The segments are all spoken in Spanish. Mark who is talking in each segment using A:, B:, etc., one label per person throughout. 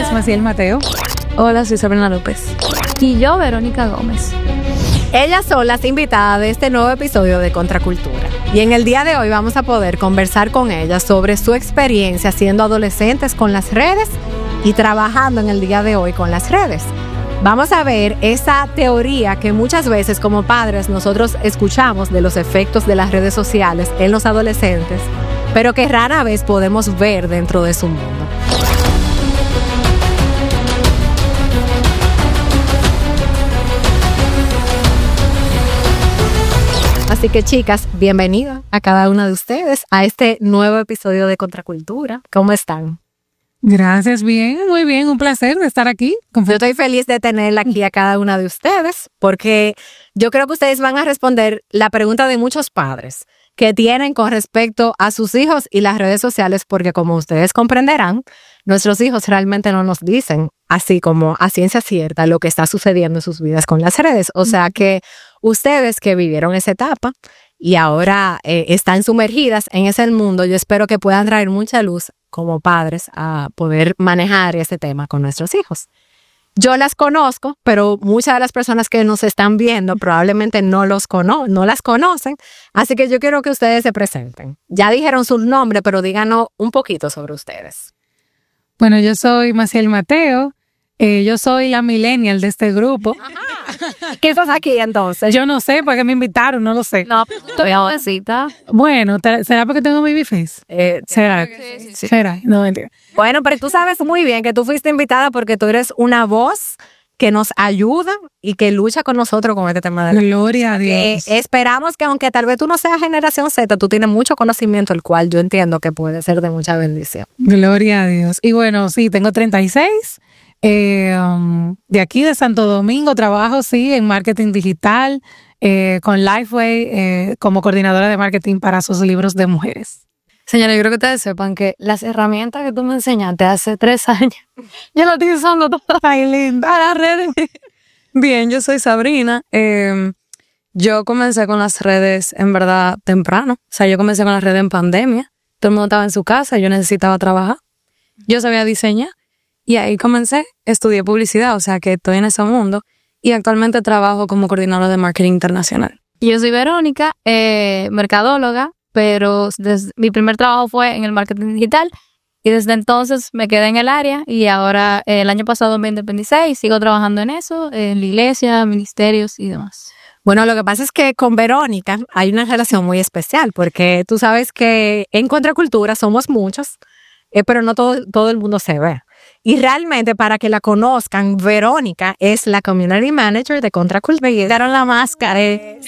A: es Maciel Mateo.
B: Hola, soy Sabrina López.
C: Y yo, Verónica Gómez.
D: Ellas son las invitadas de este nuevo episodio de Contracultura. Y en el día de hoy vamos a poder conversar con ellas sobre su experiencia siendo adolescentes con las redes y trabajando en el día de hoy con las redes. Vamos a ver esa teoría que muchas veces como padres nosotros escuchamos de los efectos de las redes sociales en los adolescentes, pero que rara vez podemos ver dentro de su mundo. Así que chicas, bienvenidas a cada una de ustedes a este nuevo episodio de Contracultura. ¿Cómo están?
A: Gracias, bien, muy bien, un placer de estar aquí.
D: Yo estoy feliz de tenerla aquí a cada una de ustedes porque yo creo que ustedes van a responder la pregunta de muchos padres que tienen con respecto a sus hijos y las redes sociales, porque como ustedes comprenderán, nuestros hijos realmente no nos dicen así como a ciencia cierta lo que está sucediendo en sus vidas con las redes. O sea que ustedes que vivieron esa etapa y ahora están sumergidas en ese mundo, yo espero que puedan traer mucha luz como padres a poder manejar ese tema con nuestros hijos. Yo las conozco, pero muchas de las personas que nos están viendo probablemente no las conocen, así que yo quiero que ustedes se presenten. Ya dijeron su nombre, pero díganos un poquito sobre ustedes.
A: Bueno, yo soy Maciel Mateo, yo soy la millennial de este grupo.
D: Ajá. ¿Qué estás aquí entonces?
A: Yo no sé, porque me invitaron, no lo sé.
C: No, estoy jovencita.
A: Bueno, ¿será porque tengo baby face? ¿Será?
C: Sí.
A: ¿Será? No, mentira.
D: Bueno, pero tú sabes muy bien que tú fuiste invitada porque tú eres una voz que nos ayuda y que lucha con nosotros con este tema de la...
A: Gloria a Dios.
D: Esperamos que aunque tal vez tú no seas generación Z, tú tienes mucho conocimiento, el cual yo entiendo que puede ser de mucha bendición.
A: Gloria a Dios. Y bueno, sí, tengo 36. De aquí de Santo Domingo trabajo, sí, en marketing digital, con Lifeway, como coordinadora de marketing para sus libros de mujeres.
C: Señora, yo creo que ustedes sepan que las herramientas que tú me enseñaste hace 3 años, yo las estoy usando todas.
A: Ay, linda.
C: A las redes. Bien, yo soy Sabrina. Yo comencé con las redes en verdad temprano. O sea, yo comencé con las redes en pandemia. Todo el mundo estaba en su casa, yo necesitaba trabajar. Yo sabía diseñar. Y ahí comencé, estudié publicidad, o sea que estoy en ese mundo. Y actualmente trabajo como coordinadora de marketing internacional. Yo soy Verónica, mercadóloga, pero mi primer trabajo fue en el marketing digital. Y desde entonces me quedé en el área y ahora el año pasado me independicé y sigo trabajando en eso, en la iglesia, ministerios y demás.
D: Bueno, lo que pasa es que con Verónica hay una relación muy especial porque tú sabes que en Contracultura somos muchos, pero no todo el mundo se ve. Y realmente, para que la conozcan, Verónica es la Community Manager de Contracultura. Y dieron la máscara.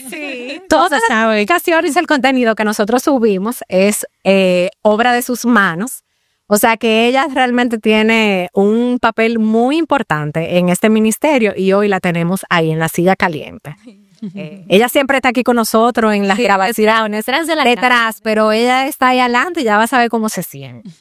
D: Sí. Todas las publicaciones y el contenido que nosotros subimos es obra de sus manos. O sea que ella realmente tiene un papel muy importante en este ministerio y hoy la tenemos ahí en la silla caliente. Ella siempre está aquí con nosotros en las grabaciones detrás, pero ella está ahí adelante y ya va a saber cómo se siente.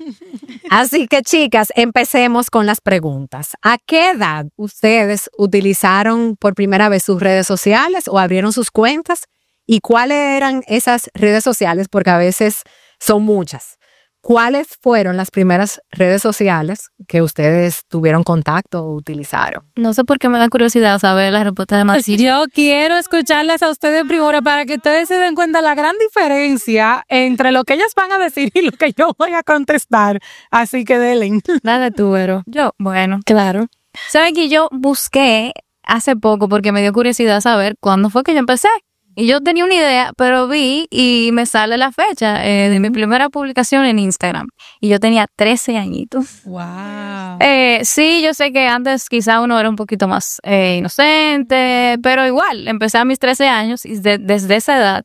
D: Así que chicas, empecemos con las preguntas. ¿A qué edad ustedes utilizaron por primera vez sus redes sociales o abrieron sus cuentas? ¿Y cuáles eran esas redes sociales? Porque a veces son muchas. ¿Cuáles fueron las primeras redes sociales que ustedes tuvieron contacto o utilizaron?
C: No sé por qué me da curiosidad saber la respuesta de Maciel.
A: Yo quiero escucharlas a ustedes primero para que ustedes se den cuenta la gran diferencia entre lo que ellas van a decir y lo que yo voy a contestar. Así que denle.
C: Dale tú, Vero. Bueno, claro. ¿Saben que yo busqué hace poco porque me dio curiosidad saber cuándo fue que yo empecé? Y yo tenía una idea, pero vi y me sale la fecha de mi primera publicación en Instagram. Y yo tenía 13 añitos.
A: Wow.
C: Sí, yo sé que antes quizá uno era un poquito más inocente, pero igual, empecé a mis 13 años y desde esa edad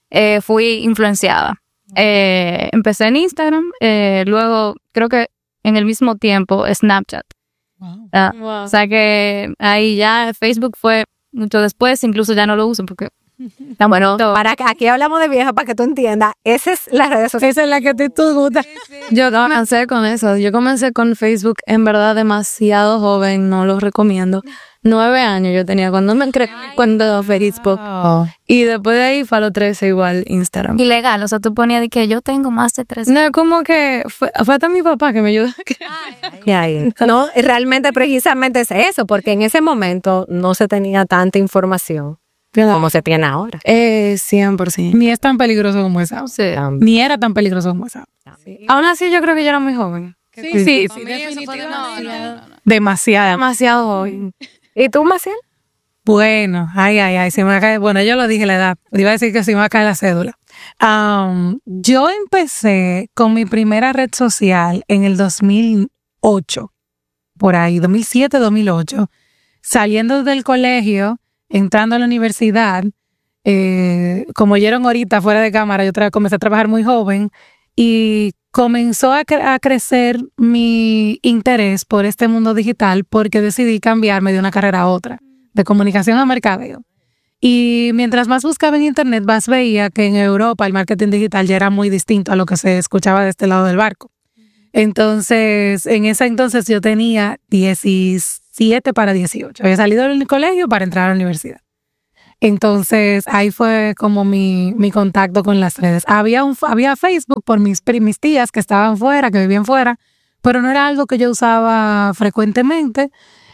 C: fui influenciada. Empecé en Instagram, luego creo que en el mismo tiempo Snapchat.
A: Wow.
C: Wow. O sea que ahí ya Facebook fue mucho después, incluso ya no lo uso porque...
D: Bueno, aquí hablamos de vieja para que tú entiendas. Esa es la red social.
A: Esa es la que te gusta.
C: Yo comencé con eso. Yo comencé con Facebook en verdad demasiado joven. No lo recomiendo. 9 años yo tenía cuando Facebook. Y después de ahí fue a los 13 igual Instagram.
B: Ilegal, o sea, tú ponías de que yo tengo más de 13.
C: No, como que fue hasta mi papá que me ayudó.
D: Y ahí, no, realmente precisamente es eso, porque en ese momento no se tenía tanta información como se tiene ahora.
C: 100%.
A: Ni es tan peligroso como esa.
C: Sí.
A: Ni era tan peligroso como esa.
C: Aún así, yo creo que yo era muy joven.
A: Sí,
C: definitivamente. No.
A: Demasiada.
C: Demasiado joven.
D: ¿Y tú, Maciel?
A: Bueno, ay, se me va a caer. Bueno, yo lo dije la edad. Iba a decir que se me va a caer la cédula. Yo empecé con mi primera red social en el 2008, por ahí, 2007, 2008, saliendo del colegio, entrando a la universidad. Como oyeron ahorita fuera de cámara, yo comencé a trabajar muy joven y comenzó a crecer mi interés por este mundo digital porque decidí cambiarme de una carrera a otra, de comunicación a mercadeo. Y mientras más buscaba en internet, más veía que en Europa el marketing digital ya era muy distinto a lo que se escuchaba de este lado del barco. Entonces, en ese entonces yo tenía 17 para 18. Había salido del colegio para entrar a la universidad. Entonces, ahí fue como mi contacto con las redes. Había Facebook por mis tías que estaban fuera, que vivían fuera, pero no era algo que yo usaba frecuentemente.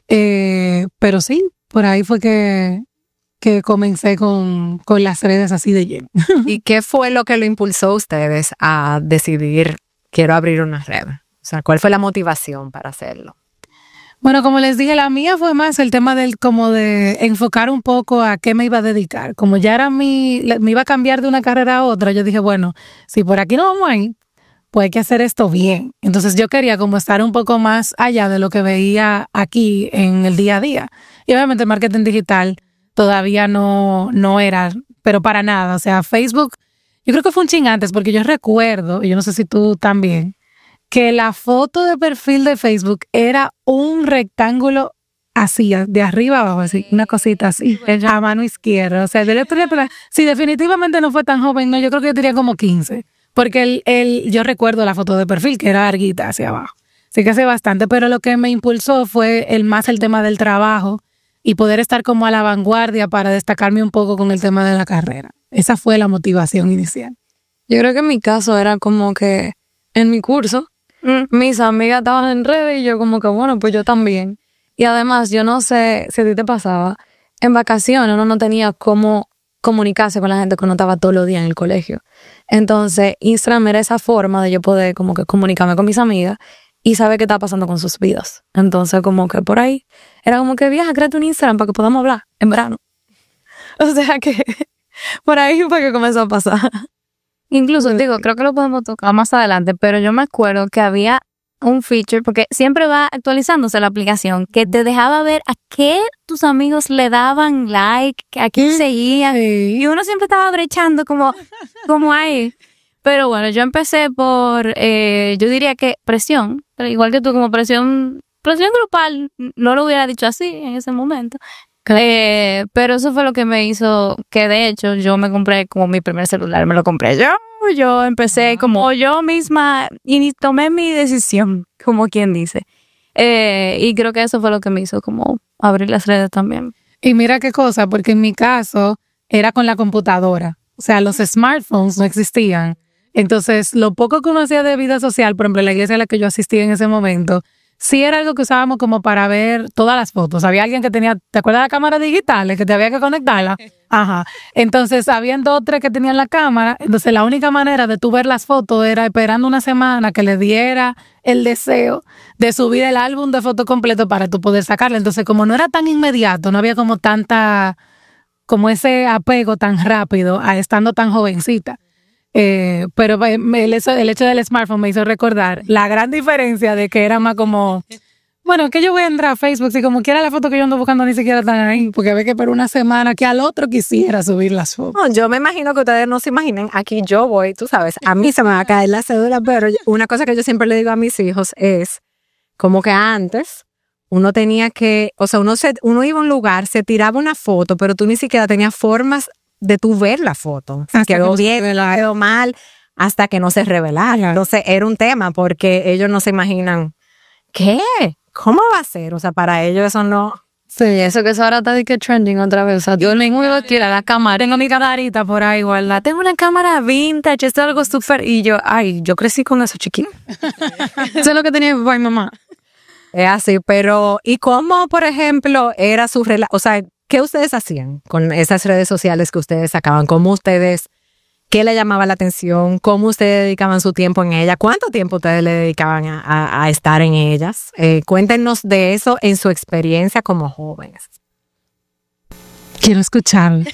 A: Pero sí, por ahí fue que comencé con las redes así de lleno.
D: ¿Y qué fue lo que lo impulsó a ustedes a decidir, quiero abrir una red? O sea, ¿cuál fue la motivación para hacerlo?
A: Bueno, como les dije, la mía fue más el tema como de enfocar un poco a qué me iba a dedicar. Como ya era me iba a cambiar de una carrera a otra, yo dije, bueno, si por aquí no vamos a ir, pues hay que hacer esto bien. Entonces yo quería como estar un poco más allá de lo que veía aquí en el día a día. Y obviamente el marketing digital todavía no era, pero para nada. O sea, Facebook, yo creo que fue un chin antes, porque yo recuerdo, y yo no sé si tú también, que la foto de perfil de Facebook era un rectángulo así, de arriba abajo, así, una cosita así, a mano izquierda. O sea, si definitivamente no fue tan joven, no, yo creo que yo tenía como 15, porque yo recuerdo la foto de perfil, que era larguita hacia abajo. Así que hace bastante, pero lo que me impulsó fue más el tema del trabajo y poder estar como a la vanguardia para destacarme un poco con el tema de la carrera. Esa fue la motivación inicial.
C: Yo creo que en mi caso era como que en mi curso, mis amigas estaban en redes y yo como que bueno, pues yo también. Y además, yo no sé si a ti te pasaba, en vacaciones uno no tenía cómo comunicarse con la gente que uno estaba todos los días en el colegio. Entonces, Instagram era esa forma de yo poder como que comunicarme con mis amigas y saber qué estaba pasando con sus vidas. Entonces, como que por ahí, era como que viaja, créate un Instagram para que podamos hablar en verano. O sea que por ahí fue que comenzó a pasar.
B: Incluso, digo, creo que lo podemos tocar más adelante, pero yo me acuerdo que había un feature, porque siempre va actualizándose la aplicación, que te dejaba ver a qué tus amigos le daban like, a quién seguían, y uno siempre estaba brechando como ahí. Pero bueno, yo empecé por, yo diría que presión, pero igual que tú, como presión grupal, no lo hubiera dicho así en ese momento. Pero eso fue lo que me hizo que de hecho yo me compré como mi primer celular, me lo compré yo empecé como yo misma y tomé mi decisión, como quien dice, y creo que eso fue lo que me hizo como abrir las redes también.
A: Y mira qué cosa, porque en mi caso era con la computadora, o sea, los smartphones no existían, entonces lo poco que uno hacía de vida social, por ejemplo, la iglesia a la que yo asistí en ese momento, sí era algo que usábamos como para ver todas las fotos. Había alguien que tenía, ¿te acuerdas de la cámara digital? Que te había que conectarla. Ajá. Entonces, habían 2 o 3 que tenían la cámara. Entonces, la única manera de tú ver las fotos era esperando una semana que le diera el deseo de subir el álbum de fotos completo para tú poder sacarla. Entonces, como no era tan inmediato, no había como como ese apego tan rápido a estando tan jovencita. Pero el hecho del smartphone me hizo recordar la gran diferencia de que era más como, bueno, que yo voy a entrar a Facebook si como quiera la foto que yo ando buscando ni siquiera están ahí, porque ve que por una semana que al otro quisiera subir las fotos.
D: No, yo me imagino que ustedes no se imaginen, aquí yo voy, tú sabes, a mí se me va a caer la cédula, pero una cosa que yo siempre le digo a mis hijos es como que antes uno tenía que, o sea, uno iba a un lugar, se tiraba una foto, pero tú ni siquiera tenías formas de tú ver la foto. Quedó bien, quedó mal, hasta que no se revelara. Entonces era un tema porque ellos no se imaginan, ¿qué? ¿Cómo va a ser? O sea, para ellos eso no.
C: Sí, eso que eso ahora está de que trending otra vez. O sea, yo mismo iba a tirar la cámara.
A: Tengo mi camarita por ahí guardada.
C: Tengo una cámara vintage, esto es algo súper. Y yo crecí con eso, chiquito. Eso es lo que tenía mi papá y mamá.
D: Es así, pero ¿y cómo, por ejemplo, era su relación? O sea, ¿qué ustedes hacían con esas redes sociales que ustedes sacaban? ¿Qué le llamaba la atención? ¿Cómo ustedes dedicaban su tiempo en ella? ¿Cuánto tiempo ustedes le dedicaban a estar en ellas? Cuéntenos de eso en su experiencia como jóvenes.
A: Quiero escucharlo.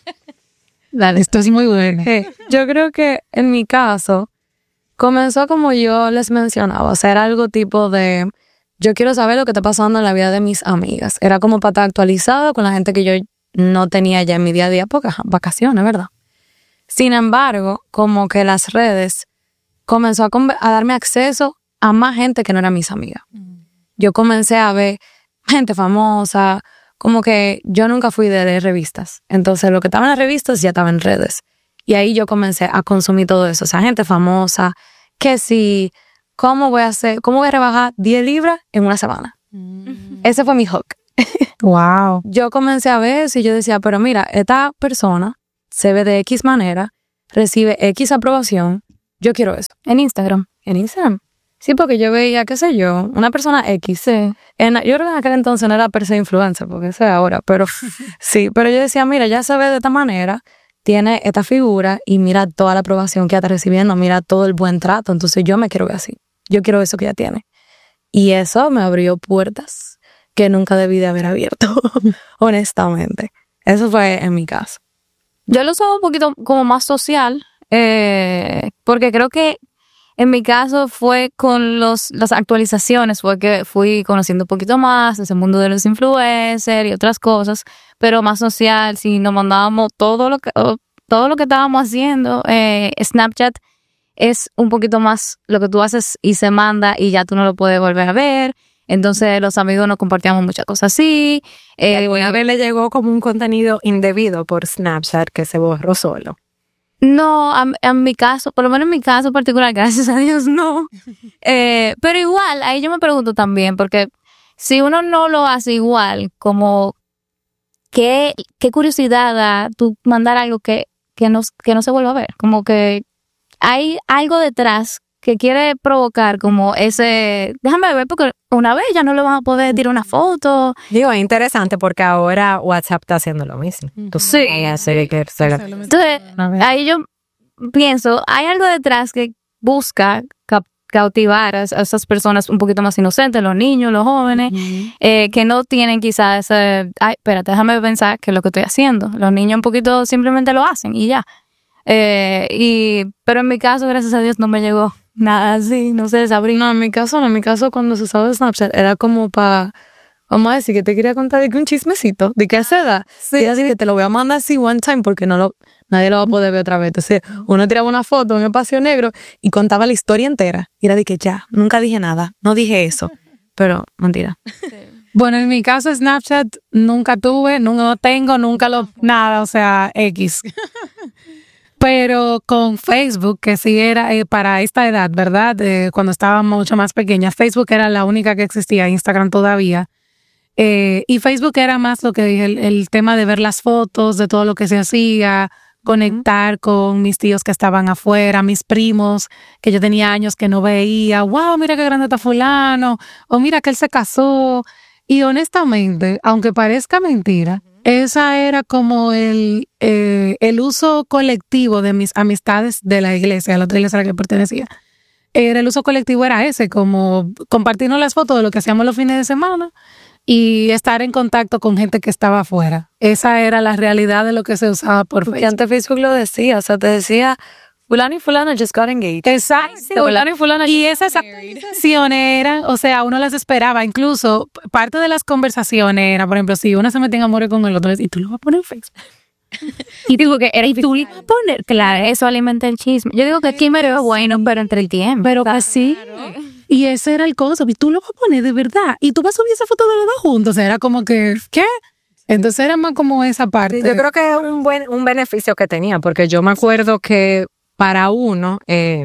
B: Dale.
A: Esto es muy bueno.
C: Yo creo que en mi caso comenzó como yo les mencionaba, o sea, era algo tipo de yo quiero saber lo que está pasando en la vida de mis amigas. Era como para estar actualizada con la gente que yo no tenía ya en mi día a día porque vacaciones, ¿verdad? Sin embargo, como que las redes comenzó a darme acceso a más gente que no era mis amigas. Yo comencé a ver gente famosa, como que yo nunca fui de leer revistas. Entonces, lo que estaba en las revistas ya estaba en redes. Y ahí yo comencé a consumir todo eso. O sea, gente famosa, que sí, ¿cómo voy a rebajar 10 libras en una semana? Ese fue mi hook.
A: Wow.
C: Yo comencé a ver eso y yo decía, pero mira, esta persona se ve de X manera, recibe X aprobación, yo quiero eso.
B: En Instagram.
C: En Instagram. Sí, porque yo veía, qué sé yo, una persona X.
B: Sí.
C: Yo creo que en aquel entonces no era per se influencer, porque eso es ahora, pero sí, pero yo decía, mira, ya se ve de esta manera, tiene esta figura y mira toda la aprobación que ella está recibiendo, mira todo el buen trato, entonces yo me quiero ver así. Yo quiero eso que ella tiene. Y eso me abrió puertas que nunca debí de haber abierto, honestamente. Eso fue en mi caso.
B: Yo lo usaba un poquito como más social, porque creo que en mi caso fue con las actualizaciones, fue que fui conociendo un poquito más ese mundo de los influencers y otras cosas, pero más social, si nos mandábamos todo lo que estábamos haciendo. Snapchat es un poquito más lo que tú haces y se manda y ya tú no lo puedes volver a ver. Entonces los amigos nos compartíamos muchas cosas así.
D: A ver, le llegó como un contenido indebido por Snapchat que se borró solo.
B: No, en mi caso, por lo menos en mi caso particular, gracias a Dios, no. Pero igual, ahí yo me pregunto también, porque si uno no lo hace igual, como qué curiosidad da tú mandar algo que no se vuelva a ver. Como que hay algo detrás que quiere provocar como ese, déjame ver, porque una vez ya no le van a poder tirar una foto.
D: Digo, es interesante porque ahora WhatsApp está haciendo lo mismo.
B: Sí. Entonces, ahí yo pienso, hay algo detrás que busca cautivar a esas personas un poquito más inocentes, los niños, los jóvenes, que no tienen quizás ese, ay, espérate, déjame pensar qué es lo que estoy haciendo. Los niños un poquito simplemente lo hacen y ya. Pero en mi caso, gracias a Dios, no me llegó nada así, no sé, Sabrina.
C: No, en mi caso cuando se usaba Snapchat era como para, vamos a decir que te quería contar de que un chismecito, de qué se da. Sí. Y así que te lo voy a mandar así one time porque nadie lo va a poder ver otra vez. Entonces, uno tiraba una foto en un espacio negro y contaba la historia entera. Y era de que ya, nunca dije nada, no dije eso. Pero, mentira.
B: Sí.
A: Bueno, en mi caso Snapchat nunca tuve, no tengo, nada, o sea, X. Pero con Facebook, que sí era para esta edad, ¿verdad? Cuando estaba mucho más pequeña, Facebook era la única que existía, Instagram todavía. Y Facebook era más lo que dije, el tema de ver las fotos, de todo lo que se hacía, conectar con mis tíos que estaban afuera, mis primos, que yo tenía años que no veía. Wow, mira qué grande está fulano, o mira que él se casó. Y honestamente, aunque parezca mentira, esa era como el uso colectivo de mis amistades de la iglesia, la otra iglesia a la que pertenecía. El uso colectivo era ese, como compartirnos las fotos de lo que hacíamos los fines de semana y estar en contacto con gente que estaba afuera. Esa era la realidad de lo que se usaba por Facebook.
C: Y antes Facebook lo decía, o sea, te decía, fulano y fulana just got engaged.
A: Exacto.
C: Fulano y fulana
A: y esas actualizaciones eran, o sea, uno las esperaba. Incluso parte de las conversaciones era, por ejemplo, si uno se metía en amor con el otro, y tú lo vas a poner en Facebook.
B: Y digo que era, y tú le vas a poner, claro, eso alimenta el chisme. Yo digo que aquí me veo bueno, pero entre el tiempo.
A: Pero así. Y ese era el cosa, y tú lo vas a poner de verdad. Y tú vas a subir esa foto de los dos juntos. O sea, era como que, ¿qué? Entonces era más como esa parte.
D: Yo creo que es un beneficio que tenía, porque yo me acuerdo que para uno,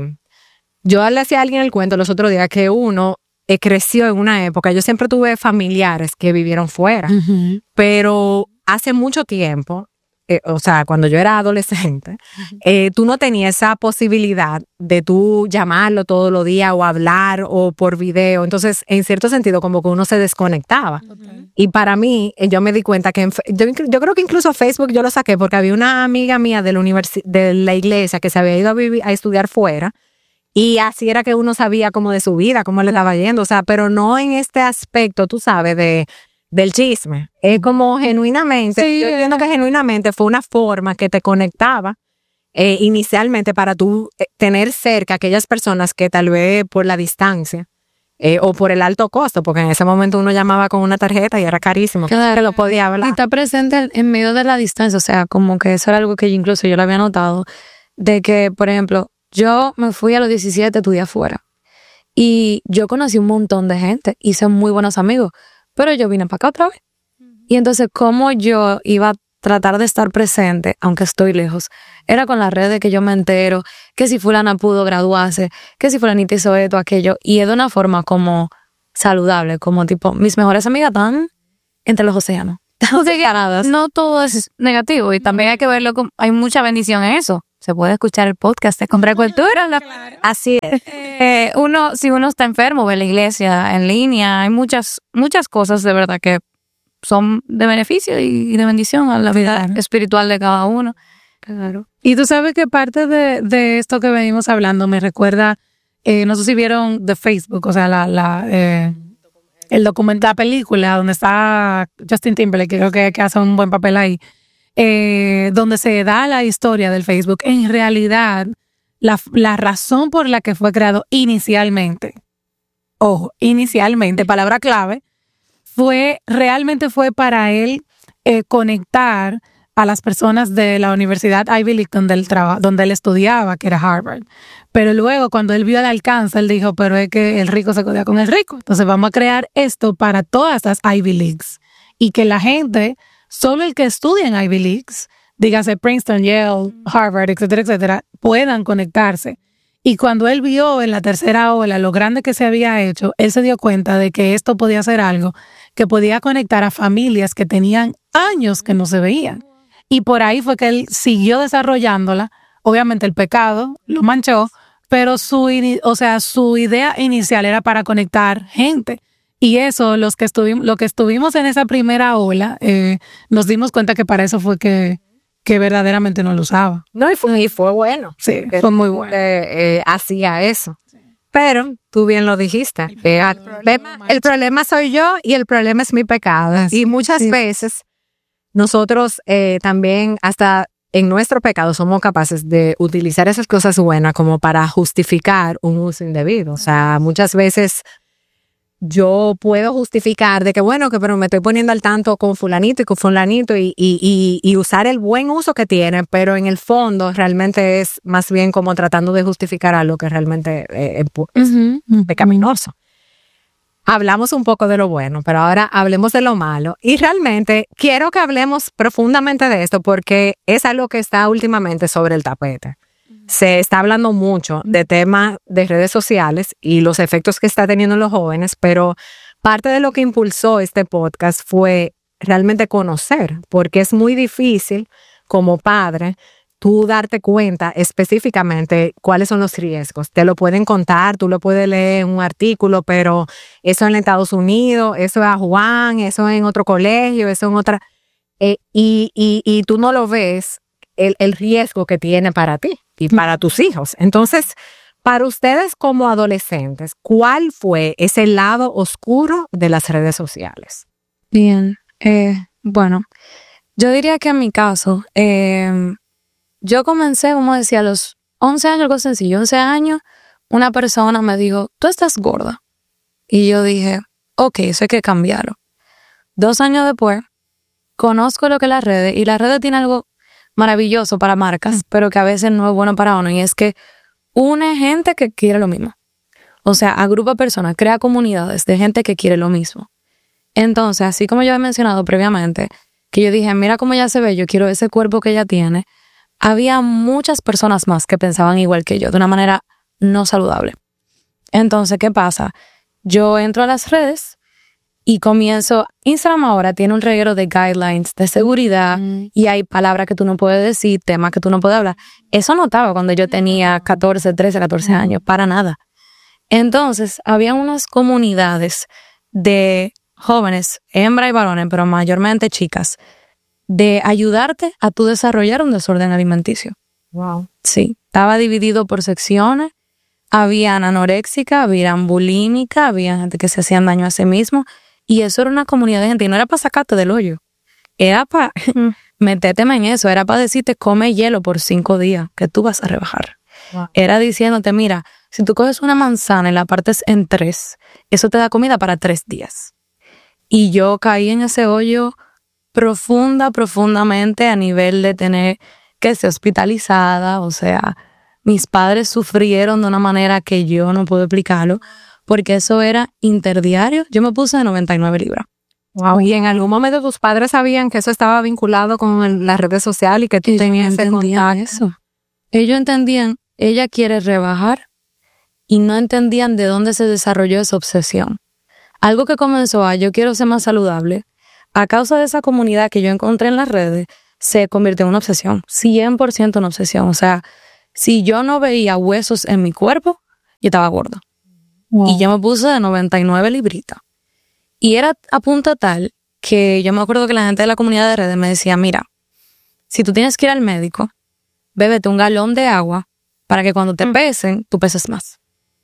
D: yo le hacía a alguien el cuento los otros días que uno creció en una época. Yo siempre tuve familiares que vivieron fuera, pero hace mucho tiempo o sea, cuando yo era adolescente, tú no tenías esa posibilidad de tú llamarlo todos los días o hablar o por video. Entonces, en cierto sentido, como que uno se desconectaba. Y para mí, yo me di cuenta que yo creo que incluso Facebook yo lo saqué porque había una amiga mía de la iglesia que se había ido a estudiar fuera. Y así era que uno sabía como de su vida, cómo le estaba yendo. O sea, pero no en este aspecto, tú sabes, del chisme. Es como genuinamente, yo entiendo que genuinamente fue una forma que te conectaba inicialmente para tú tener cerca a aquellas personas que tal vez por la distancia o por el alto costo, porque en ese momento uno llamaba con una tarjeta y era carísimo,
C: Claro.
D: que lo podía hablar.
C: Y está presente en medio de la distancia, o sea, como que eso era algo que incluso yo lo había notado, de que, por ejemplo, yo me fui a los 17 a estudiar afuera y yo conocí un montón de gente, hice muy buenos amigos, pero yo vine para acá otra vez. Y entonces, ¿cómo yo iba a tratar de estar presente, aunque estoy lejos? Era con las redes que yo me entero, que si fulana pudo graduarse, que si fulanita hizo esto, aquello, y es de una forma como saludable, como tipo, mis mejores amigas están entre los océanos.
B: No todo es negativo y también hay que verlo como hay mucha bendición en eso. Se puede escuchar el podcast de Compra Cultura.
D: Así es.
B: Si uno está enfermo, ve la iglesia en línea, hay muchas cosas de verdad que son de beneficio y de bendición a la vida espiritual de cada uno.
C: Claro.
A: Y tú sabes que parte de esto que venimos hablando me recuerda, no sé si vieron de Facebook, o sea, el documental, la película donde está Justin Timberlake, que creo que hace un buen papel ahí, donde se da la historia del Facebook. En realidad, la razón por la que fue creado inicialmente, palabra clave, realmente fue para él conectar a las personas de la Universidad Ivy League donde él estudiaba, que era Harvard. Pero luego, cuando él vio el alcance, él dijo, pero es que el rico se codea con el rico. Entonces vamos a crear esto para todas las Ivy Leagues. Y que la gente, solo el que estudia en Ivy Leagues, dígase Princeton, Yale, Harvard, etcétera, etcétera, puedan conectarse. Y cuando él vio en la tercera ola lo grande que se había hecho, él se dio cuenta de que esto podía ser algo que podía conectar a familias que tenían años que no se veían. Y por ahí fue que él siguió desarrollándola. Obviamente el pecado lo manchó, pero su idea inicial era para conectar gente. Y eso, lo que estuvimos en esa primera ola, nos dimos cuenta que para eso fue que verdaderamente no lo usaba.
D: No, y fue bueno.
A: Sí, fue muy bueno.
D: Hacía eso. Pero tú bien lo dijiste. El problema soy yo y el problema es mi pecado. Y muchas veces nosotros también hasta en nuestro pecado somos capaces de utilizar esas cosas buenas como para justificar un uso indebido. O sea, muchas veces yo puedo justificar de que pero me estoy poniendo al tanto con fulanito y con fulanito y usar el buen uso que tiene, pero en el fondo realmente es más bien como tratando de justificar algo que realmente es pecaminoso. Hablamos un poco de lo bueno, pero ahora hablemos de lo malo. Y realmente quiero que hablemos profundamente de esto porque es algo que está últimamente sobre el tapete. Se está hablando mucho de temas de redes sociales y los efectos que está teniendo en los jóvenes, pero parte de lo que impulsó este podcast fue realmente conocer, porque es muy difícil como padre tú darte cuenta específicamente cuáles son los riesgos. Te lo pueden contar, tú lo puedes leer en un artículo, pero eso en Estados Unidos, eso es a Juan, eso en otro colegio, eso en otra... y tú no lo ves el riesgo que tiene para ti y para tus hijos. Entonces, para ustedes como adolescentes, ¿cuál fue ese lado oscuro de las redes sociales?
C: Bien, bueno, yo diría que en mi caso, yo comencé, vamos a decir, a los 11 años, algo sencillo, 11 años, una persona me dijo, tú estás gorda. Y yo dije, ok, eso hay que cambiarlo. 2 años después, conozco lo que es las redes, y las redes tienen algo maravilloso para marcas, pero que a veces no es bueno para uno, y es que une gente que quiere lo mismo. O sea, agrupa personas, crea comunidades de gente que quiere lo mismo. Entonces, así como yo he mencionado previamente, que yo dije, mira cómo ella se ve, yo quiero ese cuerpo que ella tiene, había muchas personas más que pensaban igual que yo, de una manera no saludable. Entonces, ¿qué pasa? Yo entro a las redes Y comienzo, Instagram ahora tiene un reguero de guidelines de seguridad y hay palabras que tú no puedes decir, temas que tú no puedes hablar. Eso no estaba cuando yo tenía 14 años, para nada. Entonces, había unas comunidades de jóvenes, hembras y varones, pero mayormente chicas, de ayudarte a tú desarrollar un desorden alimenticio.
D: Wow.
C: Sí, estaba dividido por secciones. Habían anoréxica, habían bulímica, había gente que se hacían daño a sí mismo. Y eso era una comunidad de gente. Y no era para sacarte del hoyo. Era para metéteme en eso. Era para decirte, come hielo por 5 días, que tú vas a rebajar.
D: Wow.
C: Era diciéndote, mira, si tú coges una manzana y la partes en 3, eso te da comida para 3 días. Y yo caí en ese hoyo profundamente a nivel de tener que ser hospitalizada. O sea, mis padres sufrieron de una manera que yo no puedo explicarlo, porque eso era interdiario. Yo me puse de 99 libras.
D: Wow. Y en algún momento tus padres sabían que eso estaba vinculado con las redes sociales y que tú tenías ese contacto.
C: Eso. Ellos entendían, ella quiere rebajar, y no entendían de dónde se desarrolló esa obsesión. Algo que comenzó a yo quiero ser más saludable, a causa de esa comunidad que yo encontré en las redes, se convirtió en una obsesión, 100% una obsesión. O sea, si yo no veía huesos en mi cuerpo, yo estaba gorda. Wow. Y yo me puse de 99 libritas. Y era a punto tal que yo me acuerdo que la gente de la comunidad de redes me decía, mira, si tú tienes que ir al médico, bébete un galón de agua para que cuando te pesen, tú peses más.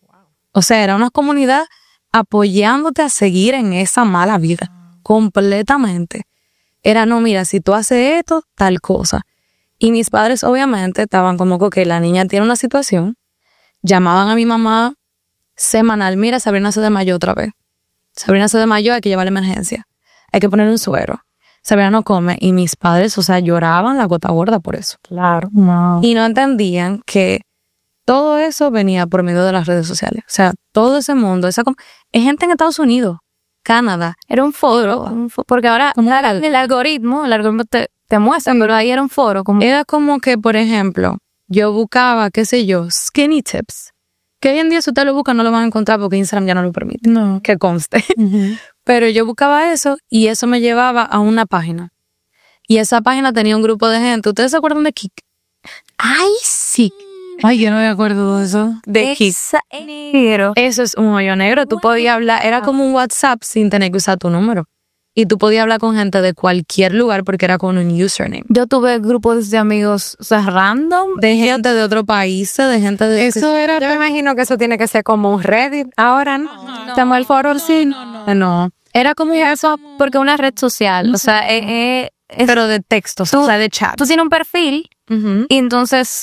C: O sea, era una comunidad apoyándote a seguir en esa mala vida, completamente. Era, no, mira, si tú haces esto, tal cosa. Y mis padres obviamente estaban como que la niña tiene una situación, llamaban a mi mamá semanal, mira, Sabrina se desmayó otra vez. Sabrina se desmayó, hay que llevarle emergencia. Hay que poner un suero. Sabrina no come. Y mis padres, o sea, lloraban la gota gorda por eso.
D: Claro. No.
C: Y no entendían que todo eso venía por medio de las redes sociales. O sea, todo ese mundo, es gente en Estados Unidos, Canadá.
B: Era un foro, porque ahora el algoritmo te muestra, pero ahí era un foro.
C: Era como que, por ejemplo, yo buscaba, qué sé yo, skinny tips. Que hoy en día si usted lo busca no lo van a encontrar porque Instagram ya no lo permite.
A: No.
C: Que conste. Pero yo buscaba eso y eso me llevaba a una página. Y esa página tenía un grupo de gente. ¿Ustedes se acuerdan de Kik?
B: ¡Ay, sí!
A: Ay, yo no me acuerdo de eso.
C: De Kik.
B: Negro.
C: Eso es un hoyo negro. Tú podías hablar, era como un WhatsApp sin tener que usar tu número. Y tú podías hablar con gente de cualquier lugar porque era con un username.
B: Yo tuve grupos de amigos, o sea, random.
C: De gente de otro país, de gente de...
A: Eso era...
D: Yo me imagino que eso tiene que ser como un Reddit ahora, ¿no?
B: Estamos el foro, sí.
C: No.
B: Era como eso, porque una red social, o sea,
C: pero de texto, o sea, de chat.
B: Tú tienes un perfil, y entonces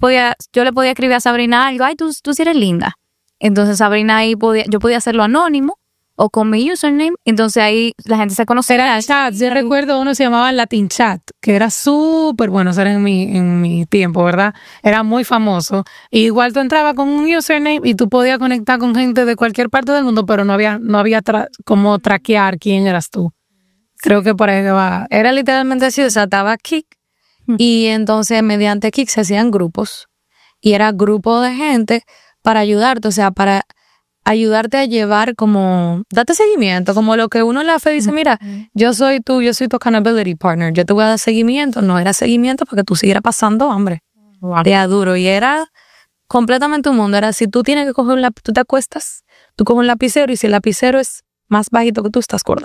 B: yo le podía escribir a Sabrina algo, ay, tú sí eres linda. Entonces Sabrina ahí yo podía hacerlo anónimo, o con mi username, entonces ahí la gente se conocía.
A: Era chat, yo recuerdo uno se llamaba Latin Chat, que era súper bueno, eso era en mi tiempo, ¿verdad? Era muy famoso. Y igual tú entrabas con un username y tú podías conectar con gente de cualquier parte del mundo, pero no había como traquear quién eras tú. Creo que por ahí va.
C: Era literalmente así, o sea, estaba Kik, y entonces mediante Kik se hacían grupos, y era grupo de gente para ayudarte, o sea, para ayudarte a llevar como, date seguimiento, como lo que uno en la fe dice, mira, yo soy tu accountability partner, yo te voy a dar seguimiento. No era seguimiento para que tú siguieras pasando hambre. Era duro y era completamente un mundo. Era si tú tienes que coger tú te acuestas, tú coges un lapicero y si el lapicero es más bajito que tú, estás gorda.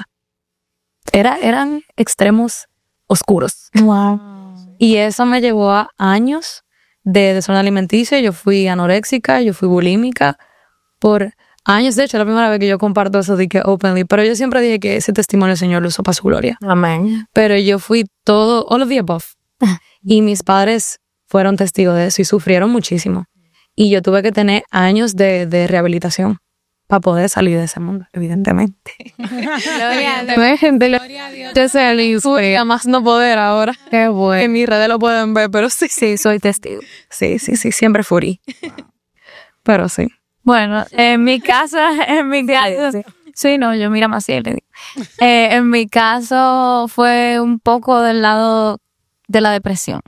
C: Eran extremos oscuros.
A: Wow.
C: Y eso me llevó a años de desorden alimenticio. Yo fui anoréxica, yo fui bulímica por años. De hecho, la primera vez que yo comparto eso de que openly, pero yo siempre dije que ese testimonio el Señor lo usó para su gloria.
D: Amén.
C: Pero yo fui all of the above. Y mis padres fueron testigos de eso y sufrieron muchísimo. Y yo tuve que tener años de rehabilitación para poder salir de ese mundo, evidentemente.
B: Gloria
C: Gloria a Dios. Yo sé el más no poder ahora.
A: Qué bueno.
C: En mis redes lo pueden ver, pero sí.
B: Sí, soy testigo.
C: Sí, siempre furí. Pero sí.
B: Bueno, en mi caso, sí, no, yo mira más cielo. En mi caso fue un poco del lado de la depresión.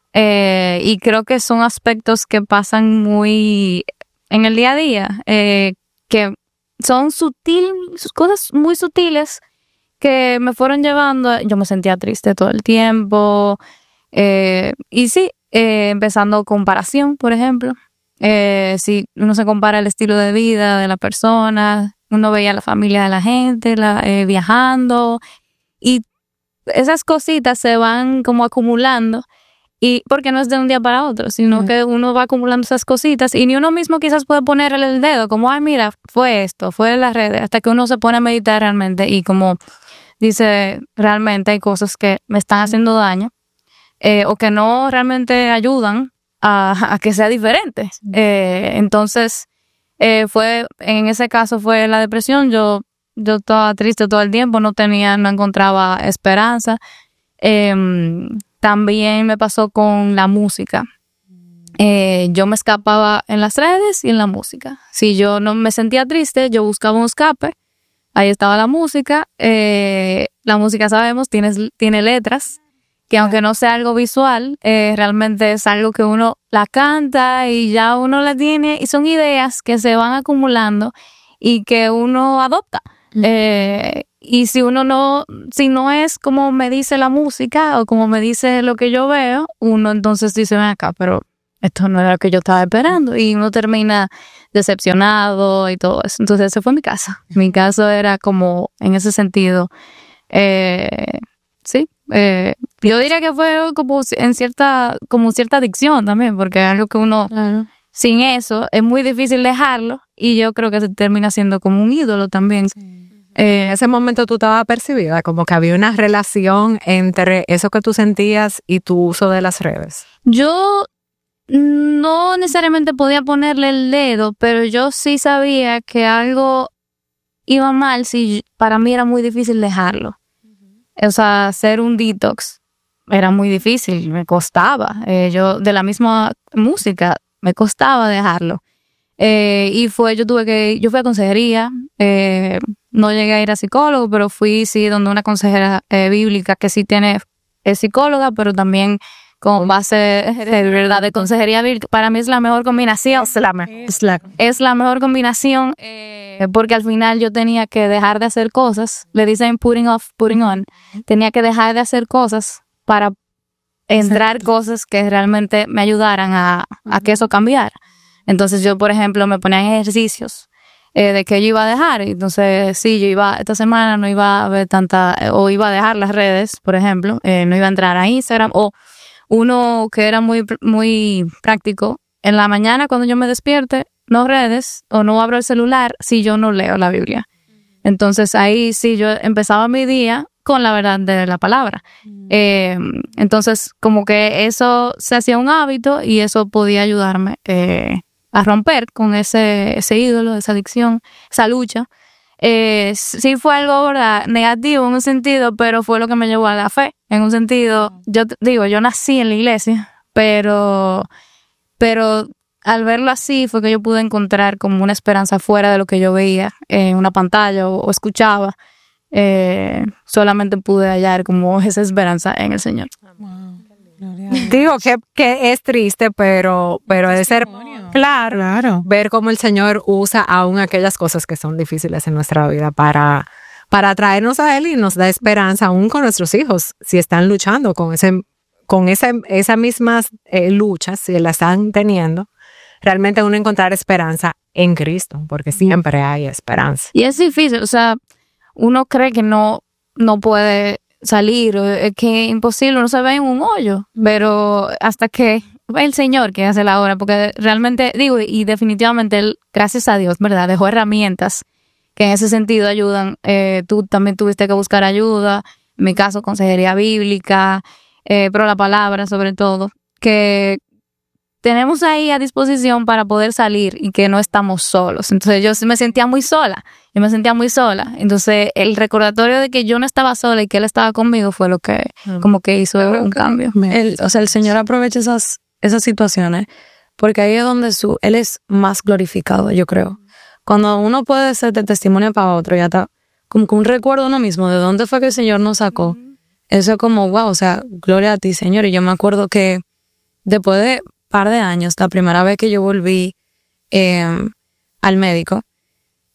B: Y creo que son aspectos que pasan muy en el día a día, que son cosas muy sutiles que me fueron llevando. Yo me sentía triste todo el tiempo. Y sí, empezando comparación, por ejemplo. Si uno se compara el estilo de vida de la persona, uno veía la familia de la gente viajando, y esas cositas se van como acumulando, y porque no es de un día para otro, sino que uno va acumulando esas cositas y ni uno mismo quizás puede ponerle el dedo como, ay, mira, fue esto, fue las redes, hasta que uno se pone a meditar realmente y como dice, realmente hay cosas que me están haciendo daño, o que no realmente ayudan a que sea diferente. Entonces, en ese caso fue la depresión. Yo estaba triste todo el tiempo, no encontraba esperanza. También me pasó con la música. Yo me escapaba en las redes y en la música. Si yo no me sentía triste, yo buscaba un escape. Ahí estaba la música. La música, sabemos, tiene letras, que aunque no sea algo visual, realmente es algo que uno la canta y ya uno la tiene, y son ideas que se van acumulando y que uno adopta. Y si no es como me dice la música o como me dice lo que yo veo, uno entonces dice, ven acá, pero esto no era lo que yo estaba esperando, y uno termina decepcionado y todo eso. Entonces ese fue mi caso. Mi caso era como en ese sentido, sí. Yo diría que fue como cierta adicción también, porque es algo que uno, sin eso, es muy difícil dejarlo, y yo creo que se termina siendo como un ídolo también. Sí.
D: En ese momento tú estabas percibida como que había una relación entre eso que tú sentías y tu uso de las redes.
B: Yo no necesariamente podía ponerle el dedo, pero yo sí sabía que algo iba mal, si para mí era muy difícil dejarlo. O sea, hacer un detox era muy difícil, me costaba. Yo, de la misma música, me costaba dejarlo. Yo fui a consejería, no llegué a ir a psicólogo, pero fui, sí, donde una consejera bíblica que sí es psicóloga, pero también con base de verdad de consejería bíblica. Para mí es la mejor combinación. Es la mejor combinación, porque al final yo tenía que dejar de hacer cosas. Le dicen putting off, putting on. Tenía que dejar de hacer cosas para entrar cosas que realmente me ayudaran a que eso cambiara. Entonces yo, por ejemplo, me ponía en ejercicios de que yo iba a dejar. Entonces, sí, esta semana no iba a ver o iba a dejar las redes, por ejemplo, no iba a entrar a Instagram. O uno que era muy, muy práctico, en la mañana cuando yo me despierte, no redes o no abro el celular si yo no leo la Biblia. Entonces ahí sí yo empezaba mi día con la verdad de la palabra. Entonces como que eso se hacía un hábito, y eso podía ayudarme a romper con ese ídolo, esa adicción, esa lucha. Sí fue algo, ¿verdad?, negativo en un sentido, pero fue lo que me llevó a la fe. En un sentido, yo nací en la iglesia, pero al verlo así fue que yo pude encontrar como una esperanza fuera de lo que yo veía en una pantalla o escuchaba. Solamente pude hallar como esa esperanza en el Señor.
A: Wow.
D: Digo que es triste, pero debe ser claro ver cómo el Señor usa aún aquellas cosas que son difíciles en nuestra vida para traernos a Él, y nos da esperanza aún con nuestros hijos, si están luchando con esas mismas luchas, si las están teniendo. Realmente uno encontrar esperanza en Cristo, porque siempre hay esperanza.
B: Y es difícil, o sea, uno cree que no puede salir, es que es imposible, uno se ve en un hoyo, pero hasta que el Señor que hace la obra, porque realmente, y definitivamente Él, gracias a Dios, ¿verdad?, dejó herramientas que en ese sentido ayudan. Tú también tuviste que buscar ayuda, en mi caso consejería bíblica, pero la palabra sobre todo, que tenemos ahí a disposición para poder salir y que no estamos solos. Entonces yo me sentía muy sola. Entonces el recordatorio de que yo no estaba sola y que Él estaba conmigo fue lo que como que hizo un cambio.
C: El Señor aprovecha esas situaciones, porque ahí es donde Él es más glorificado, yo creo. Cuando uno puede ser de testimonio para otro, ya está como que un recuerdo uno mismo de dónde fue que el Señor nos sacó. Eso es como, wow, o sea, gloria a ti, Señor. Y yo me acuerdo que después de par de años, la primera vez que yo volví al médico,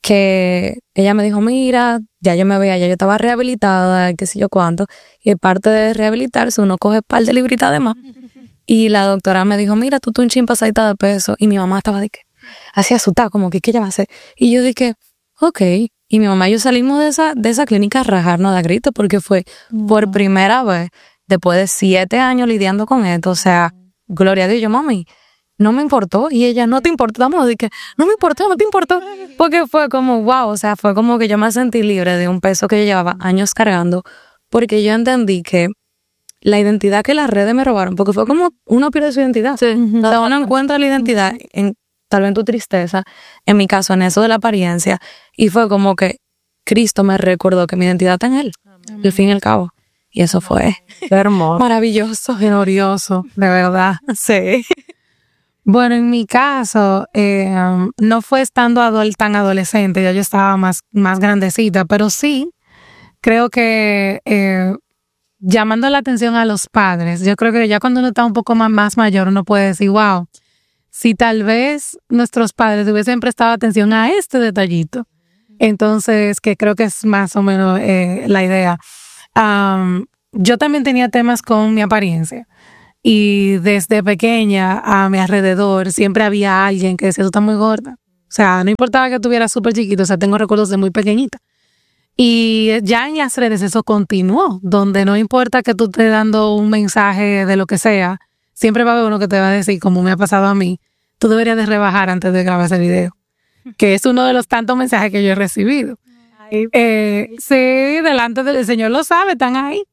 C: que ella me dijo, mira, ya yo estaba rehabilitada, qué sé yo cuánto, y parte de rehabilitarse uno coge un par de libritas de más. Y la doctora me dijo, mira, tú un chin pasadita de peso. Y mi mamá estaba de que, así asustada, como que, ¿qué ella va a hacer? Y yo dije, ok. Y mi mamá y yo salimos de esa clínica a rajarnos de grito porque fue por primera vez, después de 7 años lidiando con esto. O sea, gloria a Dios, yo, mami, no me importó. Y ella, no te importó. Dije, no me importó. Porque fue como, wow, o sea, fue como que yo me sentí libre de un peso que yo llevaba años cargando, porque yo entendí que la identidad que las redes me robaron, porque fue como uno pierde su identidad. Sí. O sea, uno encuentra la identidad tal vez en tu tristeza, en mi caso, en eso de la apariencia, y fue como que Cristo me recordó que mi identidad está en Él, al fin y al cabo. Y eso fue
A: hermoso,
C: maravilloso,
A: glorioso, de verdad.
C: Sí.
A: Bueno, en mi caso, no fue estando tan adolescente, ya yo estaba más grandecita, pero sí, creo que llamando la atención a los padres, yo creo que ya cuando uno está un poco más mayor, uno puede decir, wow, si tal vez nuestros padres hubiesen prestado atención a este detallito, entonces, que creo que es más o menos la idea. Yo también tenía temas con mi apariencia. Y desde pequeña a mi alrededor siempre había alguien que decía, tú estás muy gorda. O sea, no importaba que estuviera súper chiquito, o sea, tengo recuerdos de muy pequeñita. Y ya en las redes eso continuó, donde no importa que tú estés dando un mensaje de lo que sea, siempre va a haber uno que te va a decir, como me ha pasado a mí, tú deberías de rebajar antes de grabar ese video. Que es uno de los tantos mensajes que yo he recibido. Sí, delante del Señor lo sabe, están ahí.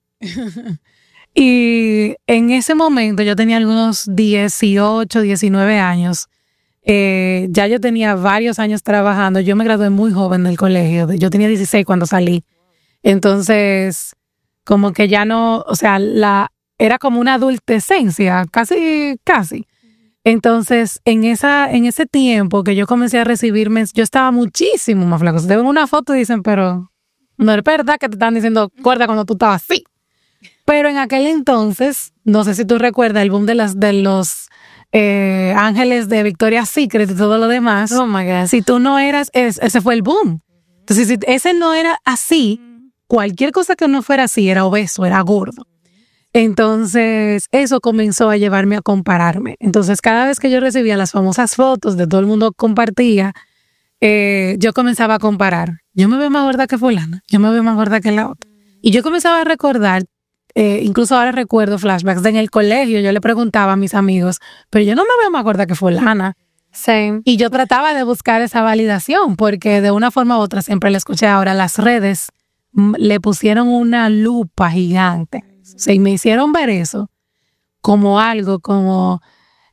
A: Y en ese momento yo tenía algunos 18, 19 años. Ya yo tenía varios años trabajando. Yo me gradué muy joven del colegio. Yo tenía 16 cuando salí. Entonces, como que ya no, o sea, era como una adultecencia, casi. Entonces, en ese tiempo que yo comencé a recibirme, yo estaba muchísimo más flaco. Si te ven una foto y dicen, pero no es verdad que te están diciendo gorda cuando tú estabas así. Pero en aquel entonces, no sé si tú recuerdas el boom de los ángeles de Victoria's Secret y todo lo demás.
C: Oh my God.
A: Si tú no eras, ese fue el boom. Entonces, si ese no era así, cualquier cosa que no fuera así era obeso, era gordo. Entonces, eso comenzó a llevarme a compararme. Entonces, cada vez que yo recibía las famosas fotos de todo el mundo compartía, yo comenzaba a comparar. Yo me veo más gorda que fulana, yo me veo más gorda que la otra. Y yo comenzaba a recordar, incluso ahora recuerdo flashbacks de en el colegio, yo le preguntaba a mis amigos, pero yo no me veo más gorda que fulana.
C: Sí.
A: Y yo trataba de buscar esa validación, porque de una forma u otra, siempre le escuché ahora, las redes le pusieron una lupa gigante. O sea, y me hicieron ver eso como algo, como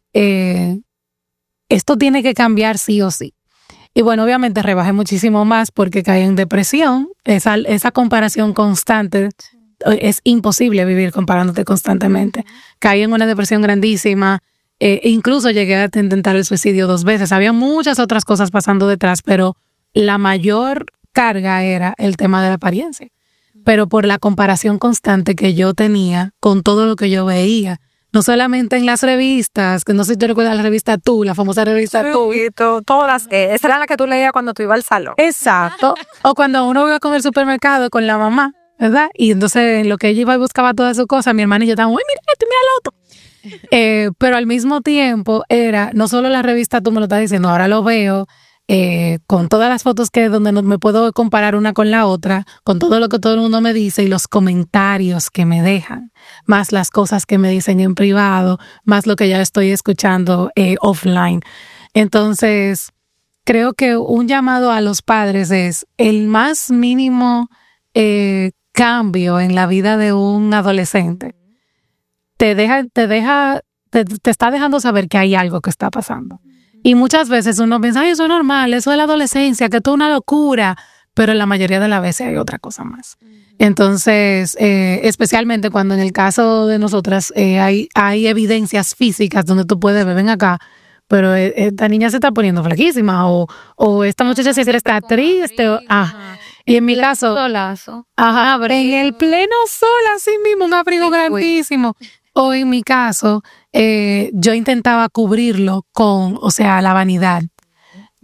A: esto tiene que cambiar sí o sí. Y bueno, obviamente rebajé muchísimo más porque caí en depresión. Esa comparación constante, es imposible vivir comparándote constantemente. Caí en una depresión grandísima. Incluso llegué a intentar el suicidio 2 veces. Había muchas otras cosas pasando detrás, pero la mayor carga era el tema de la apariencia. Pero por la comparación constante que yo tenía con todo lo que yo veía. No solamente en las revistas, que no sé si te recuerdas la revista Tú, la famosa revista Tú.
D: Todas, esa era la que tú leías cuando tú ibas al salón.
A: Exacto. O cuando uno iba con el supermercado con la mamá, ¿verdad? Y entonces en lo que ella iba y buscaba todas sus cosas, mi hermana y yo estábamos, mira esto, mira lo otro. Pero al mismo tiempo era, no solo la revista Tú me lo estás diciendo, ahora lo veo con todas las fotos donde no me puedo comparar una con la otra, con todo lo que todo el mundo me dice y los comentarios que me dejan, más las cosas que me dicen en privado, más lo que ya estoy escuchando offline. Entonces, creo que un llamado a los padres es el más mínimo cambio en la vida de un adolescente. Te está dejando saber que hay algo que está pasando. Y muchas veces uno piensa, ay, eso es normal, eso es la adolescencia, que esto es una locura, pero en la mayoría de las veces hay otra cosa más. Entonces, especialmente cuando en el caso de nosotras hay evidencias físicas donde tú puedes ver, ven acá, pero esta niña se está poniendo flaquísima o esta muchacha se está triste. Y en mi caso,
C: Solazo.
A: En el pleno sol, así mismo, un abrigo grandísimo. O en mi caso, yo intentaba cubrirlo con, o sea, la vanidad.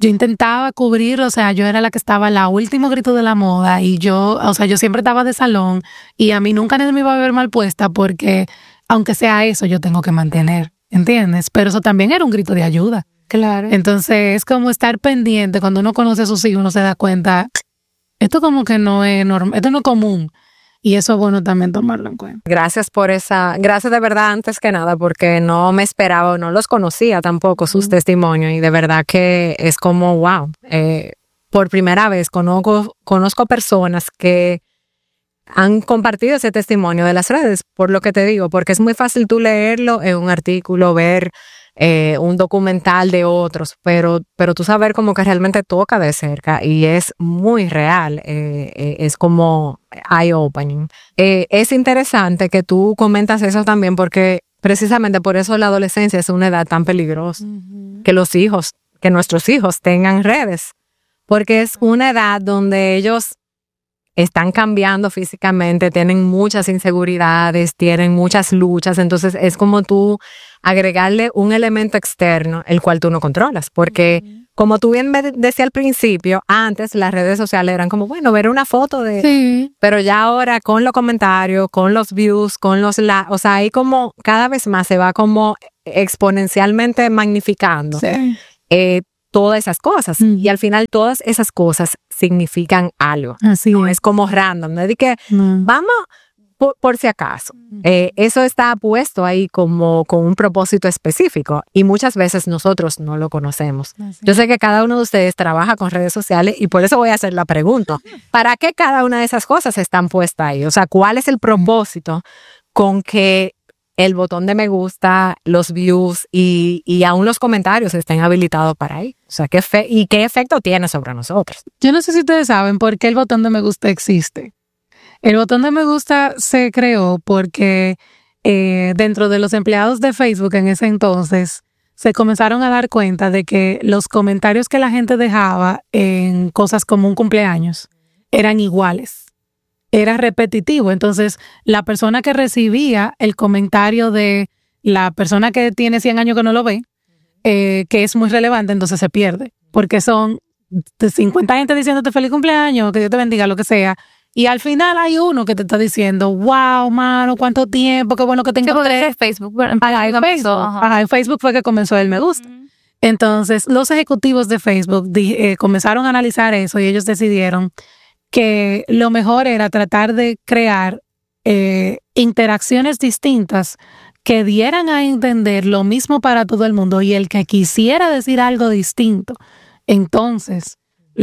A: yo intentaba cubrir, o sea, yo era la que estaba en la último grito de la moda y yo, o sea, yo siempre estaba de salón y a mí nunca nadie me iba a ver mal puesta porque aunque sea eso, yo tengo que mantener, ¿entiendes? Pero eso también era un grito de ayuda.
C: Claro.
A: Entonces es como estar pendiente. Cuando uno conoce a sus hijos, uno se da cuenta, esto como que no es normal, esto no es común. Y eso es bueno también tomarlo en cuenta.
D: Gracias de verdad antes que nada, porque no me esperaba, no los conocía tampoco sus testimonios y de verdad que es como wow. Por primera vez conozco personas que han compartido ese testimonio de las redes, por lo que te digo, porque es muy fácil tú leerlo en un artículo, ver un documental de otros, pero tú saber como que realmente toca de cerca y es muy real, es como eye-opening. Es interesante que tú comentas eso también porque precisamente por eso la adolescencia es una edad tan peligrosa, que nuestros hijos tengan redes, porque es una edad donde ellos están cambiando físicamente, tienen muchas inseguridades, tienen muchas luchas, entonces es como tú agregarle un elemento externo, el cual tú no controlas, porque como tú bien me decías al principio, antes las redes sociales eran como, bueno, ver una foto de...
A: Sí.
D: Pero ya ahora con los comentarios, con los views, con los o sea, ahí como cada vez más se va como exponencialmente magnificando.
A: Sí.
D: Todas esas cosas. Y al final todas esas cosas significan algo.
A: Así
D: no es como random, no es de que vamos por si acaso. Eso está puesto ahí como con un propósito específico y muchas veces nosotros no lo conocemos. Yo sé que cada uno de ustedes trabaja con redes sociales y por eso voy a hacer la pregunta. ¿Para qué cada una de esas cosas están puestas ahí? O sea, ¿cuál es el propósito con que el botón de me gusta, los views y aún los comentarios estén habilitados para ahí? O sea, ¿qué efecto tiene sobre nosotros?
A: Yo no sé si ustedes saben por qué el botón de me gusta existe. El botón de me gusta se creó porque dentro de los empleados de Facebook en ese entonces se comenzaron a dar cuenta de que los comentarios que la gente dejaba en cosas como un cumpleaños eran iguales. Era repetitivo. Entonces, la persona que recibía el comentario de la persona que tiene 100 años que no lo ve, que es muy relevante, entonces se pierde. Porque son 50 gente diciéndote feliz cumpleaños, que Dios te bendiga, lo que sea. Y al final hay uno que te está diciendo, wow, mano, cuánto tiempo, qué bueno que te encontré.
B: En Facebook.
A: En Facebook fue que comenzó el me gusta. Entonces, los ejecutivos de Facebook comenzaron a analizar eso y ellos decidieron que lo mejor era tratar de crear interacciones distintas que dieran a entender lo mismo para todo el mundo y el que quisiera decir algo distinto, entonces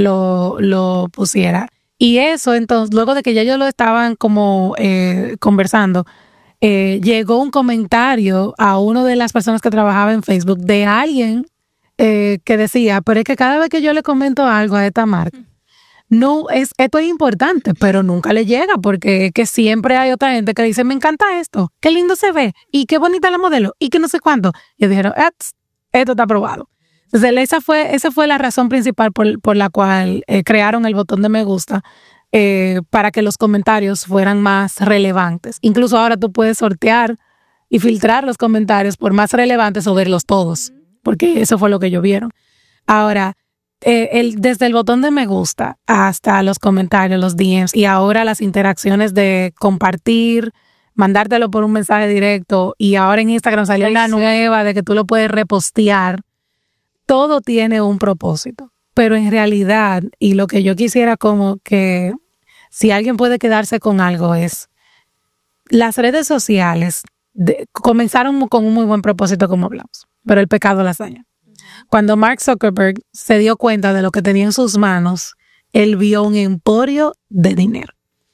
A: lo pusiera. Y eso, entonces, luego de que ya ellos lo estaban como conversando, llegó un comentario a una de las personas que trabajaba en Facebook de alguien que decía, pero es que cada vez que yo le comento algo a esta marca, esto es importante, pero nunca le llega porque es que siempre hay otra gente que dice, me encanta esto, qué lindo se ve y qué bonita la modelo y que no sé cuánto. Y dijeron, esto está aprobado. Entonces esa fue la razón principal por la cual crearon el botón de me gusta, para que los comentarios fueran más relevantes. Incluso ahora tú puedes sortear y filtrar los comentarios por más relevantes o verlos todos, porque eso fue lo que ellos vieron. Ahora, desde el botón de me gusta hasta los comentarios, los DMs y ahora las interacciones de compartir, mandártelo por un mensaje directo y ahora en Instagram salió la nueva de que tú lo puedes repostear. Todo tiene un propósito, pero en realidad, y lo que yo quisiera como que si alguien puede quedarse con algo es, las redes sociales comenzaron con un muy buen propósito como hablamos, pero el pecado las daña. Cuando Mark Zuckerberg se dio cuenta de lo que tenía en sus manos, él vio un emporio de dinero.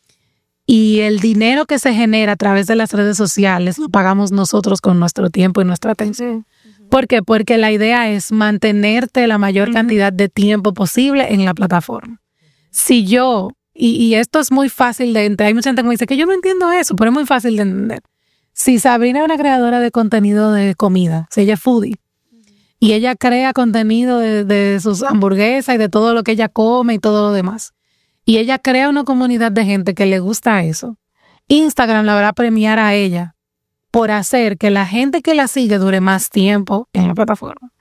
A: Y el dinero que se genera a través de las redes sociales lo pagamos nosotros con nuestro tiempo y nuestra atención. ¿Por qué? Porque la idea es mantenerte la mayor cantidad de tiempo posible en la plataforma. Si yo, y esto es muy fácil de entender, hay mucha gente que me dice que yo no entiendo eso, pero es muy fácil de entender. Si Sabrina es una creadora de contenido de comida, si ella es foodie, y ella crea contenido de sus hamburguesas y de todo lo que ella come y todo lo demás, y ella crea una comunidad de gente que le gusta eso, Instagram la va a premiar a ella por hacer que la gente que la sigue dure más tiempo en la plataforma.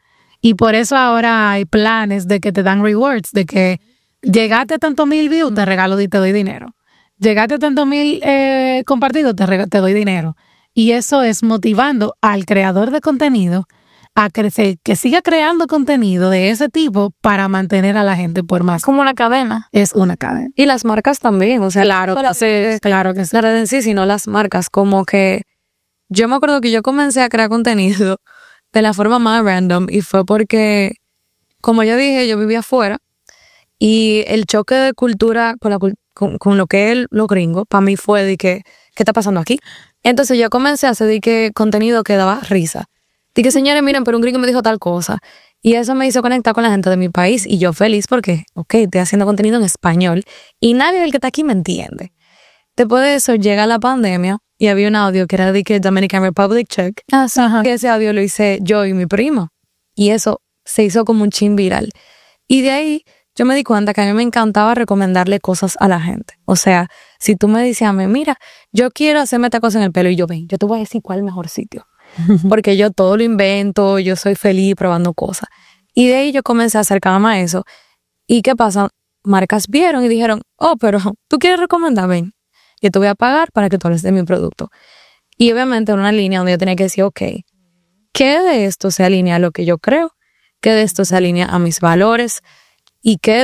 A: Y por eso ahora hay planes de que te dan rewards, de que llegaste a tantos 1000 views, te regalo y te doy dinero. Llegaste a tantos 1000 compartidos, te doy dinero. Y eso es motivando al creador de contenido a crecer, que siga creando contenido de ese tipo para mantener a la gente por más.
B: Como una cadena.
A: Es una cadena.
C: Y las marcas también, o sea,
A: Claro que sí, claro que sí.
C: la red en sí, sino las marcas, como que yo me acuerdo que yo comencé a crear contenido de la forma más random y fue porque, como yo dije, yo vivía afuera y el choque de cultura con lo que es lo gringo, para mí fue de que, ¿qué está pasando aquí? Entonces yo comencé a hacer de que contenido que daba risa. De que, señores, miren, pero un gringo me dijo tal cosa. Y eso me hizo conectar con la gente de mi país. Y yo feliz porque, estoy haciendo contenido en español y nadie del que está aquí me entiende. Después de eso llega la pandemia y había un audio que era de que Dominican Republic Check.
A: Ajá.
C: Que ese audio lo hice yo y mi primo. Y eso se hizo como un chin viral. Y de ahí yo me di cuenta que a mí me encantaba recomendarle cosas a la gente. O sea, si tú me decías a mí, mira, yo quiero hacerme esta cosa en el pelo y yo, ven, yo te voy a decir cuál es el mejor sitio. Porque yo todo lo invento, yo soy feliz probando cosas. Y de ahí yo comencé a acercarme a eso. ¿Y qué pasa? Marcas vieron y dijeron, pero tú quieres recomendar, ven, yo te voy a pagar para que tú hables de mi producto. Y obviamente en una línea donde yo tenía que decir, ¿qué de esto se alinea a lo que yo creo? ¿Qué de esto se alinea a mis valores? ¿Y qué